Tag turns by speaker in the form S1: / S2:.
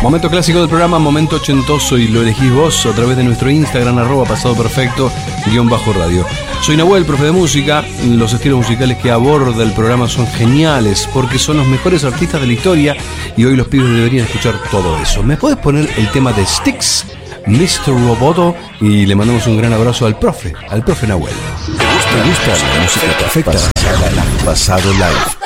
S1: Momento clásico del programa, momento ochentoso, y lo elegís vos a través de nuestro Instagram, @pasadoperfecto_radio. Soy Nahuel, profe de música. Los estilos musicales que aborda el programa son geniales porque son los mejores artistas de la historia y hoy los pibes deberían escuchar todo eso. ¿Me podés poner el tema de Styx, Mr. Roboto? Y le mandamos un gran abrazo al profe Nahuel.
S2: ¿Te gusta la música perfecta? Pasado Live.